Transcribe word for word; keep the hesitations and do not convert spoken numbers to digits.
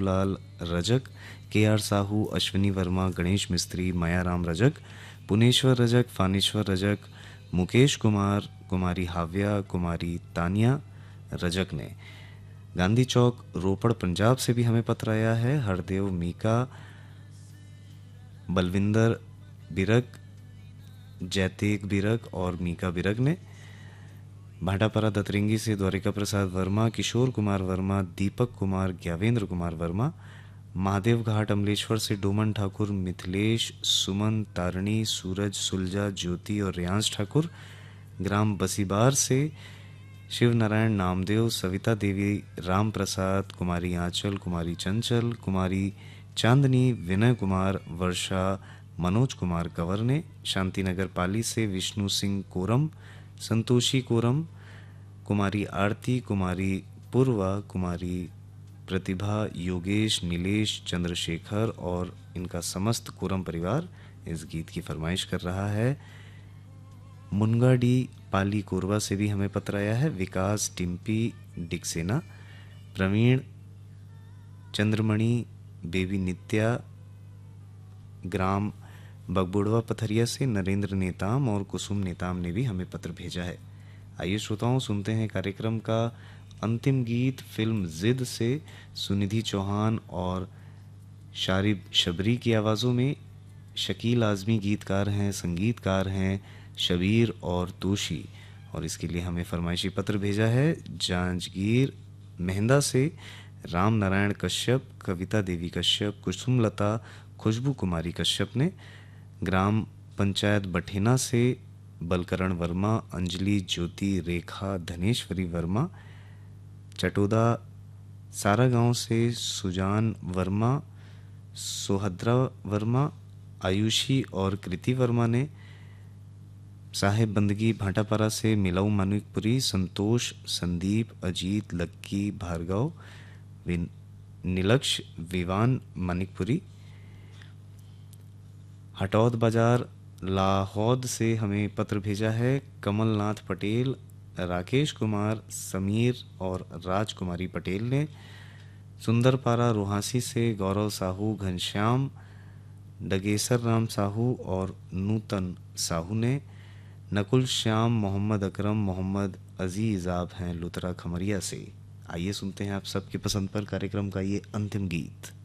बाबूलाल रजक, के आर साहू, अश्विनी वर्मा, गणेश मिस्त्री, मायाराम रजक, पुनेश्वर रजक, फानेश्वर रजक, मुकेश कुमार, कुमारी हाव्या, कुमारी तानिया रजक ने। गांधी चौक रोपड़ पंजाब से भी हमें पत्र आया है। हरदेव मीका, बलविंदर बिरक, जैतेक बिरक और मीका बिरक ने। भाटापारा दतरिंगी से द्वारिका प्रसाद वर्मा, किशोर कुमार वर्मा, दीपक कुमार, ज्ञावेंद्र कुमार वर्मा। महादेव घाट अमलेश्वर से डोमन ठाकुर, मिथिलेश, सुमन, तारणी, सूरज, सुलजा, ज्योति और रियांश ठाकुर। ग्राम बसीबार से शिव नारायण नामदेव, सविता देवी, राम प्रसाद, कुमारी आंचल, कुमारी चंचल, कुमारी चांदनी, विनय कुमार, वर्षा, मनोज कुमार कंवर ने। शांतिनगर पाली से विष्णु सिंह कोरम, संतोषी कोरम, कुमारी आरती, कुमारी पूर्वा, कुमारी प्रतिभा, योगेश, नीलेश, चंद्रशेखर और इनका समस्त कोरम परिवार इस गीत की फरमाइश कर रहा है। मुनगाडी पाली कोरबा से भी हमें पत्र आया है। विकास टिम्पी डिक्सेना, प्रवीण, चंद्रमणि, बेबी नित्या, ग्राम बगबुड़वा पथरिया से नरेंद्र नेताम और कुसुम नेताम ने भी हमें पत्र भेजा है। आइए श्रोताओं, सुनते हैं कार्यक्रम का अंतिम गीत फिल्म जिद से सुनिधि चौहान और शारिब शबरी की आवाज़ों में। शकील आज़मी गीतकार हैं, संगीतकार हैं शबीर और तोशी, और इसके लिए हमें फरमाइशी पत्र भेजा है जांजगीर मेहंदा से राम नारायण कश्यप, कविता देवी कश्यप, कुसुमलता, खुशबू कुमारी कश्यप ने। ग्राम पंचायत बठेना से बलकरण वर्मा, अंजलि, ज्योति, रेखा, धनेश्वरी वर्मा। चटोदा सारा गांव से सुजान वर्मा, सोहद्रा वर्मा, आयुषी और कृति वर्मा ने। साहेब बंदगी भाटापारा से मिलाऊ मानिकपुरी, संतोष, संदीप, अजीत, लक्की, भार्गव, नीलक्ष, विवान मानिकपुरी। हटौद बाजार लाहौद से हमें पत्र भेजा है कमलनाथ पटेल, राकेश कुमार, समीर और राजकुमारी पटेल ने। सुंदरपारा रोहासी से गौरव साहू, घनश्याम, डगेसर राम साहू और नूतन साहू ने। नकुल श्याम, मोहम्मद अकरम, मोहम्मद अजीज आप हैं लुतरा खमरिया से। आइए सुनते हैं आप सबकी पसंद पर कार्यक्रम का ये अंतिम गीत।